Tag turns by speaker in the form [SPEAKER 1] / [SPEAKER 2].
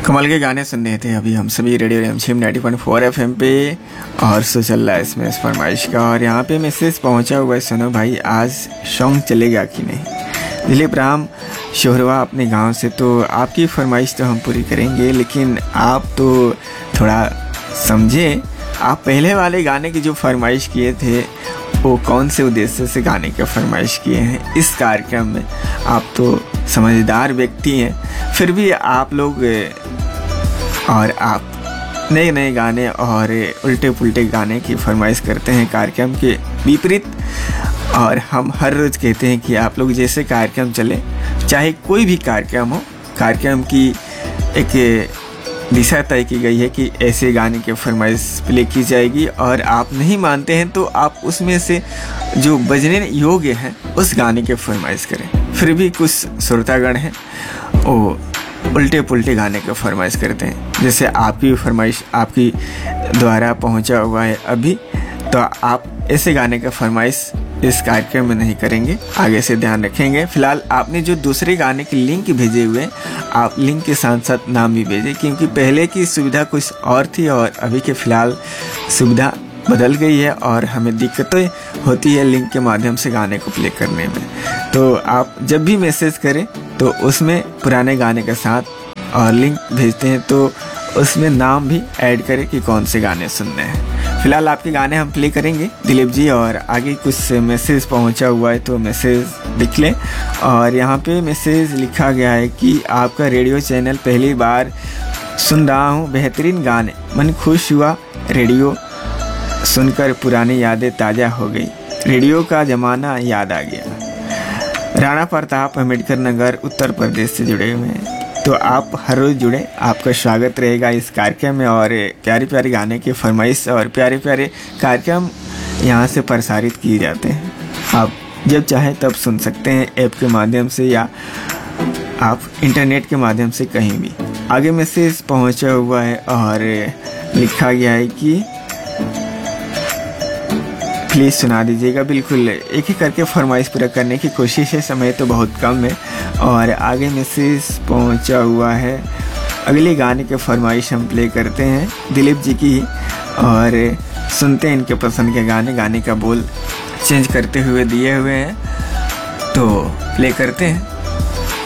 [SPEAKER 1] कमाल के गाने सुन रहे थे अभी हम सभी रेडियो रिमझिम 90.4 FM पे। और सो चल रहा है इसमें इस फरमाइश का। और यहाँ पे मैसेज पहुँचा हुआ है, सुनो भाई आज सॉन्ग चलेगा कि नहीं। दिलीप राम शोहरवा अपने गांव से, तो आपकी फरमाइश तो हम पूरी करेंगे, लेकिन आप तो थोड़ा समझे। आप पहले वाले गाने की जो फरमाइश किए थे वो कौन से उद्देश्य से गाने की फरमाइश किए हैं इस कार्यक्रम में। आप तो समझदार व्यक्ति हैं, फिर भी आप लोग और आप नए नए गाने और उल्टे पुल्टे गाने की फरमाइश करते हैं कार्यक्रम के विपरीत। और हम हर रोज़ कहते हैं कि आप लोग जैसे कार्यक्रम चले, चाहे कोई भी कार्यक्रम हो, कार्यक्रम की एक दिशा तय की गई है कि ऐसे गाने की फरमाइश प्ले की जाएगी। और आप नहीं मानते हैं तो आप उसमें से जो बजने योग्य हैं उस गाने की फरमाइश करें। फिर भी कुछ श्रोतागण हैं वो उल्टे पुल्टे गाने की फरमाइश करते हैं, जैसे आपकी फरमाइश आपकी द्वारा पहुंचा हुआ है अभी। तो आप ऐसे गाने का फरमाइश इस कार्यक्रम में नहीं करेंगे, आगे से ध्यान रखेंगे। फिलहाल आपने जो दूसरे गाने की लिंक भेजे हुए हैं, आप लिंक के साथ साथ नाम भी भेजें, क्योंकि पहले की सुविधा कुछ और थी और अभी के फ़िलहाल सुविधा बदल गई है और हमें दिक्कतें होती है लिंक के माध्यम से गाने को प्ले करने में। तो आप जब भी मैसेज करें तो उसमें पुराने गाने के साथ और लिंक भेजते हैं तो उसमें नाम भी ऐड करें कि कौन से गाने सुनने हैं। फिलहाल आपके गाने हम प्ले करेंगे दिलीप जी, और आगे कुछ मैसेज पहुंचा हुआ है तो मैसेज लिख लें। और यहाँ पे मैसेज लिखा गया है कि आपका रेडियो चैनल पहली बार सुन रहा हूँ, बेहतरीन गाने, मन खुश हुआ, रेडियो सुनकर पुरानी यादें ताज़ा हो गई, रेडियो का ज़माना याद आ गया। राणा प्रताप अम्बेडकर नगर उत्तर प्रदेश से जुड़े हुए हैं, तो आप हर रोज़ जुड़े, आपका स्वागत रहेगा इस कार्यक्रम में। और प्यारे प्यारे गाने की फरमाइश और प्यारे प्यारे कार्यक्रम यहाँ से प्रसारित किए जाते हैं। आप जब चाहें तब सुन सकते हैं, ऐप के माध्यम से या आप इंटरनेट के माध्यम से कहीं भी। आगे मैसेज पहुँचा हुआ है और लिखा गया है कि प्लीज़ सुना दीजिएगा। बिल्कुल एक ही करके फरमाइश पूरा करने की कोशिश है, समय तो बहुत कम है। और आगे मैसेज पहुंचा हुआ है, अगले गाने के फरमाइश हम प्ले करते हैं दिलीप जी की, और सुनते हैं इनके पसंद के गाने। गाने का बोल चेंज करते हुए दिए हुए हैं तो प्ले करते हैं।